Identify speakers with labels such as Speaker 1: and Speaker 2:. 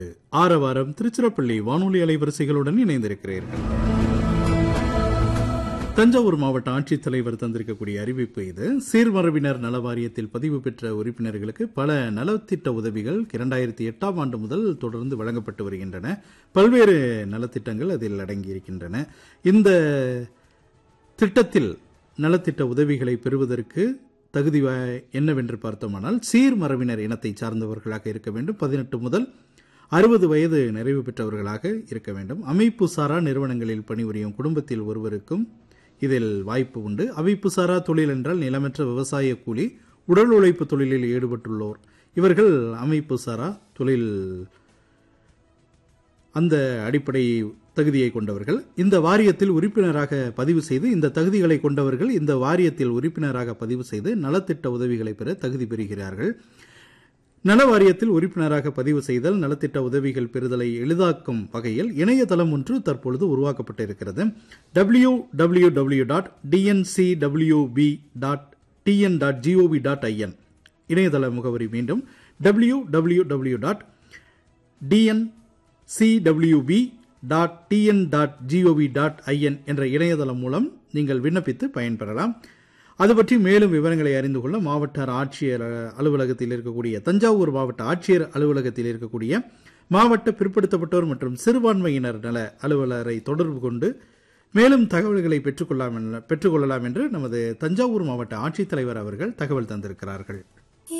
Speaker 1: ஆரவாரம் திருச்சிராப்பள்ளி வானொலி அலைவரிசைகளுடன் இணைந்திருக்கிறீர்கள். தஞ்சாவூர் மாவட்ட ஆட்சித்தலைவர் தந்திருக்கக்கூடிய அறிவிப்பு இது. சீர்மரபினர் நல வாரியத்தில் பதிவு பெற்ற உறுப்பினர்களுக்கு பல நலத்திட்ட உதவிகள் 2008ஆம் ஆண்டு முதல் தொடர்ந்து வழங்கப்பட்டு வருகின்றன. பல்வேறு நலத்திட்டங்கள் அதில் அடங்கியிருக்கின்றன. இந்த திட்டத்தில் நலத்திட்ட உதவிகளை பெறுவதற்கு தகுதி என்னவென்று பார்த்தோமானால், சீர்மரபினர் இனத்தை சார்ந்தவர்களாக இருக்க வேண்டும். 18 முதல் 60 வயது நிறைவு பெற்றவர்களாக இருக்க வேண்டும். அமைப்பு சாரா நிறுவனங்களில் பணிபுரியும் குடும்பத்தில் ஒருவருக்கும் இதில் வாய்ப்பு உண்டு. அமைப்பு சாரா தொழில் என்றால் நிலமற்ற விவசாய கூலி, உடல் உழைப்பு தொழிலில் ஈடுபட்டுள்ளோர். இவர்கள் அமைப்பு சாரா தொழில் அந்த அடிப்படை தகுதியை கொண்டவர்கள். இந்த வாரியத்தில் உறுப்பினராக பதிவு செய்து, இந்த தகுதிகளை கொண்டவர்கள் இந்த வாரியத்தில் உறுப்பினராக பதிவு செய்து நலத்திட்ட உதவிகளை பெற தகுதி பெறுகிறார்கள். நல வாரியத்தில் உறுப்பினராக பதிவு செய்தல், நலத்திட்ட உதவிகள் பெறுதலை எளிதாக்கும் வகையில் இணையதளம் ஒன்று தற்பொழுது உருவாக்கப்பட்டிருக்கிறது. www.dncwb.tn.gov.in இணையதள முகவரி மீண்டும் www.dncwb.tn.gov.in என்ற இணையதளம் மூலம் நீங்கள் விண்ணப்பித்து பயன்பெறலாம். அது பற்றி மேலும் விவரங்களை அறிந்து கொள்ள மாவட்ட ஆட்சியர் அலுவலகத்தில் இருக்கக்கூடிய தஞ்சாவூர் மாவட்ட ஆட்சியர் அலுவலகத்தில் இருக்கக்கூடிய மாவட்ட பிற்படுத்தப்பட்டோர் மற்றும் சிறுபான்மையினர் நல அலுவலரை தொடர்பு கொண்டு மேலும் தகவல்களை பெற்றுக்கொள்ளலாம் என்று நமது தஞ்சாவூர் மாவட்ட ஆட்சித்தலைவர் அவர்கள் தகவல் தந்திருக்கிறார்கள்.